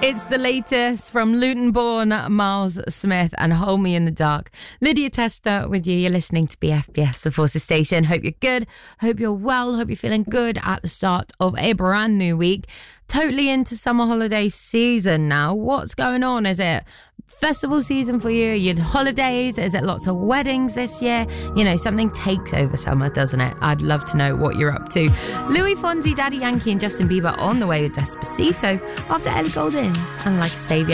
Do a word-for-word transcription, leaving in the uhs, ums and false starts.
It's the latest from Luton-born Miles Smith and Hold Me in the Dark. Lydia Tester with you. You're listening to B F B S, the Forces Station. Hope you're good. Hope you're well. Hope you're feeling good at the start of a brand new week. Totally into summer holiday season now. What's going on? Is it festival season for you? Are you holidays? Is it lots of weddings this year? You know, something takes over summer, doesn't it? I'd love to know what you're up to. Louis Fonsi, Daddy Yankee and Justin Bieber on the way with Despacito after Ellie Goulding and Like a Saviour.